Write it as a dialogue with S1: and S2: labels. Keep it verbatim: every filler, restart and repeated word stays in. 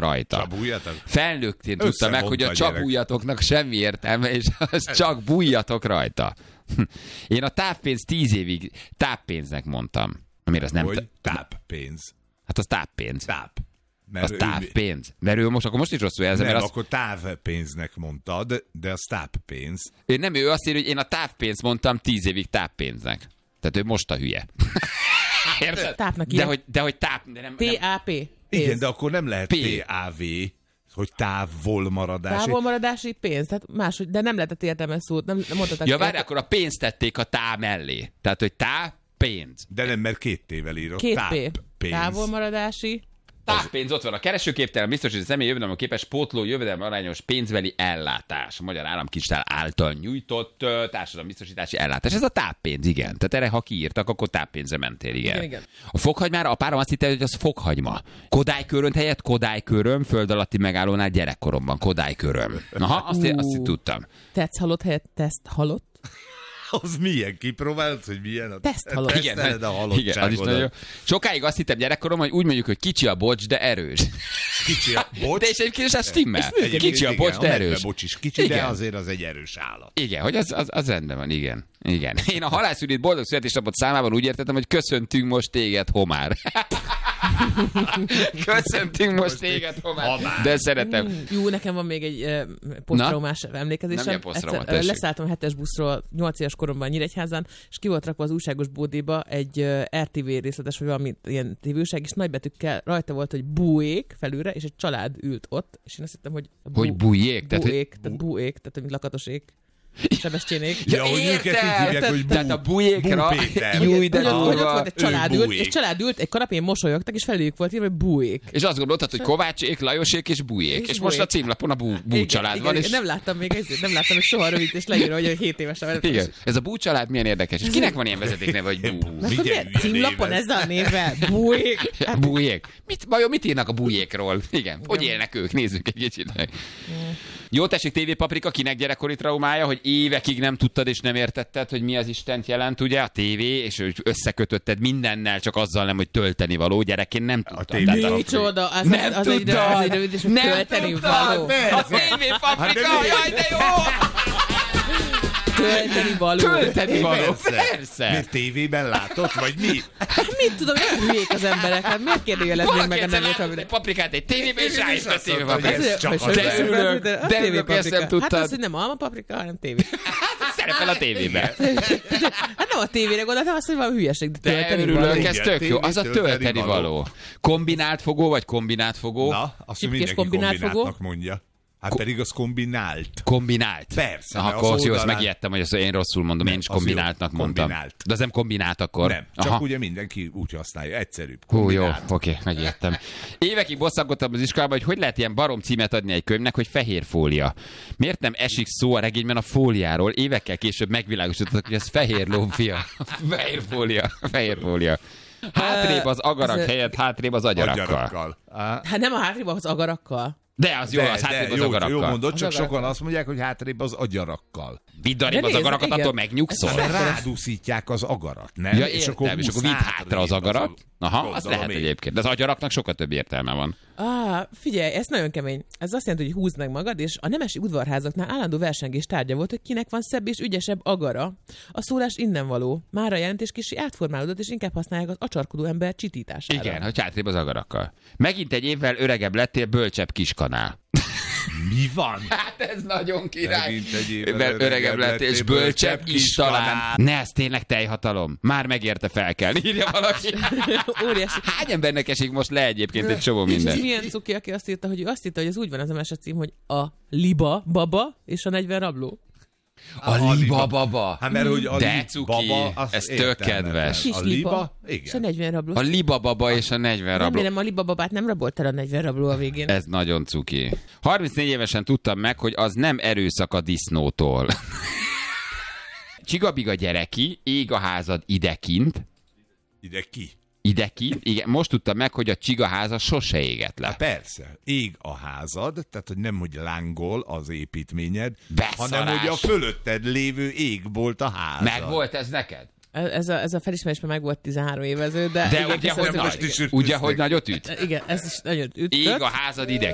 S1: rajta.
S2: Csapuljatok?
S1: Felnőttén tudta meg, hogy a csapújatoknak semmi értelme, és az csak bújjatok rajta. Én a távpénz tíz évig táppénznek mondtam. Amire az nem...
S2: Hogy táppénz.
S1: Hát az táppénz.
S2: Táp.
S1: Az távpénz. Mert ő most, akkor most is rosszul jelzem.
S2: Nem,
S1: mert
S2: akkor távpénznek mondtad, de az táppénz.
S1: Ő nem, ő azt írja, hogy én a távpénz mondtam tíz évig táppénznek. Tehát ő most a hülye. Érted?
S3: Tápnak
S1: de hogy, de hogy táp... De nem,
S3: T A P.
S2: Igen, de akkor nem lehet
S1: P.
S2: T A V, hogy távolmaradási.
S3: Távolmaradási pénz, tehát máshogy, de nem lehetett értelmes szót, nem, nem mondhatod.
S1: Ja, várj, akkor a pénzt tették a tá mellé. Tehát, hogy tá, pénz.
S2: De nem, mert két tével írott.
S3: Két P.
S2: Táppénz.
S3: Távolmaradási.
S1: Táppénz ott van. A keresőképtelen biztosított személy jövedelem képes pótló jövedelem arányos pénzbeli ellátás. A Magyar Államkincstár által nyújtott uh, társadalombiztosítási ellátás. Ez a táppénz, igen. Tehát erre, ha kiírtak, akkor táppénzre mentél, igen.
S3: Igen, igen.
S1: A fokhagymára a párom azt hitte, hogy az fokhagyma. Kodálykörönt helyett Kodályköröm, föld alatti megállónál gyerekkoromban. Kodályköröm. Aha, azt, én, azt így tudtam.
S3: Tetsz halott helyett teszt halott.
S2: Az milyen? Kipróbált, hogy milyen a
S3: Teszt halott.
S2: teszteled a
S1: igen, az is nagyon jó. Sokáig azt hittem gyerekkorom, hogy úgy mondjuk, hogy kicsi a bocs, de erős.
S2: Kicsi a bocs.
S1: De és egyébként is az stimmel.
S2: Egyébként
S1: Kicsi a
S2: igen,
S1: bocs, de erős.
S2: A bocs is kicsi,
S1: igen.
S2: de azért az egy erős állat.
S1: Igen, hogy az, az, az rendben van, igen. Igen. Én a halászürit boldog születésnapot számában úgy értettem, hogy köszöntünk most téged, Homár. Köszöntünk most téged, Homár. Homár. De szeretem.
S3: Mm, jó, nekem van még egy uh, posztraumás emlékezésem.
S1: Nem posztrauma,
S3: Egyszer, uh, leszálltam a hetes buszról nyolc éves koromban Nyíregyházán, és ki volt rakva az újságos bódéba egy uh, er té vé részletes, vagy valami ilyen tévőság, és nagybetűkkel rajta volt, hogy búék felülre, és egy család ült ott, és én azt hittem, hogy bú,
S1: hogy bújék?
S3: Tehát, búék, tehát búék, tehát mint lakatosék. Sebestyenék.
S2: Ja, hogy őket így hívják, hogy bú,
S1: tehát a bújékra,
S2: Júj,
S1: de
S3: ott volt egy család ült, és család ült, egy kanapén mosolyogtak, és felüljük volt írva, hogy bújék.
S1: És azt gondoltad, hogy Kovácsék, Lajosék és bújék. És, és most a címlapon a bú, bú család van. És...
S3: Nem láttam még ezt, nem láttam még soha rövid, és leírva, hogy hét évesen.
S1: Igen, ez a bú család milyen érdekes. És kinek van ilyen vezetékneve, hogy bú?
S3: Címlapon ezzel a névvel? Bújék.
S1: Bújék. Mit, vajon mit írnak a bújékról? Igen, hogy élnek ők? Nézzük egy kicsit. Jó, tessék, té vé Paprika, kinek gyerekkori traumája, hogy évekig nem tudtad és nem értetted, hogy mi az Istent jelent, ugye, a tévé, és hogy összekötötted mindennel, csak azzal nem, hogy tölteni való. Gyerekként nem tudtam.
S3: Micsoda, az,
S1: nem
S3: az, az, egy, az egy rövid, és hogy tölteni való.
S1: A té vé Paprika, jaj, de jó!
S3: Tölteni való.
S1: Tölteni való, persze.
S2: Miért tévében látott, vagy mi?
S3: Hát mit tudom, olyan hülyék az emberek, hát miért kérdőjelezném meg a nevét?
S1: Egy paprikát egy tévében, és rájött a té vé
S2: Paprikát.
S1: De örülök, ezt nem tudtad.
S3: Hát az, hogy nem alma paprika, hanem tévé.
S1: Szerepel a tévében.
S3: Hát nem a tévére gondoltam, azt, hogy valami hülyeség, de tölteni való.
S1: De örülök, ez tök jó. Az a tölteni való. Kombinált fogó, vagy kombinát fogó?
S2: Na, azt mindenki kombináltnak mondja. Hát Ko- pedig az kombinált.
S1: Kombinált?
S2: Persze.
S1: Aha, akkor az jó, azt megijedtem, hogy azt én rosszul mondom, nem, én is kombináltnak jó, mondtam. Kombinált. De az nem kombinált akkor?
S2: Nem, csak Aha. ugye mindenki úgy használja, egyszerűbb.
S1: Hú, jó, oké, megijedtem. Évekig bosszankodtam az iskolában, hogy hogy lehet ilyen barom címet adni egy könyvnek, hogy fehér fólia. Miért nem esik szó a regényben a fóliáról? Évekkel később megvilágosítottak, hogy ez fehér lófia. Fehér fólia, fehér fólia. Hátrébb az agarak uh, helyett hátrébb az agyarakkal. agyarakkal.
S3: Hát nem a hátrébb az agarakkal.
S1: De az jó, de, az hátrébb az
S2: jó,
S1: agarakkal.
S2: Jó mondod, csak
S3: az
S2: sokan
S3: agarakkal.
S2: azt mondják, hogy hátrébb az agyarakkal.
S1: Vidd arrébb az agarakat, igen. Attól megnyugszol.
S2: Mert rádúszítják az agarat, nem?
S1: Ja, és akkor, és akkor vidd hátra az agarat. Aha, az lehet még. Egyébként. De az agyaraknak sokkal több értelme van.
S3: Ah, figyelj, ez nagyon kemény. Ez azt jelenti, hogy húzd meg magad, és a nemesi udvarházaknál állandó versengés tárgya volt, hogy kinek van szebb és ügyesebb agara. A szólás innen való. Már a jelentés kicsi átformálódott, és inkább használják az acsarkodó ember csitítására.
S1: Igen, hogy hátrébb az agarakkal. Megint egy évvel öregebb lettél, bölcsebb kiskanál.
S2: Mi van?
S1: Hát ez nagyon király.
S2: Megint egy évvel
S1: öregebb, öregebb lettél, és bölcsebb is talán. Ne, ez tényleg teljhatalom. Már megérte fel kell, írja valaki.
S3: Óriási.
S1: Hány embernek esik most le egyébként egy csomó minden?
S3: És milyen cuki, aki azt írta, hogy ő azt írta, hogy az úgy van az a mesecím, hogy a liba baba és a negyven rabló.
S1: A, a liba baba.
S2: Hát mert hogy a
S1: de cuki,
S2: baba,
S1: ez tök kedves.
S3: A liba, igen. És a negyven rabló.
S1: A liba baba és a negyven rabló.
S3: Remélem a liba babát nem rabolt el a negyven rabló a végén.
S1: Ez nagyon cuki. harmincnégy évesen tudtam meg, hogy az nem erőszak a disznótól. Csigabiga gyereki, ég a házad idekint.
S2: Ide ki?
S1: Idekint, igen. Most tudtam meg, hogy a csigaháza sose égett le.
S2: Há, persze. Ég a házad, tehát hogy nem, hogy lángol az építményed,
S1: Beszarás.
S2: hanem, hogy a fölötted lévő égbolt a házad.
S1: Meg volt ez neked?
S3: Ez a, ez a felismerésben meg volt tizenhárom évező, de...
S1: De
S3: igen,
S1: ugye, hogy,
S3: az
S1: nagy, ugye, hogy nagyot üt?
S3: Igen, ez is nagyon ütött.
S1: Ég a házad ide.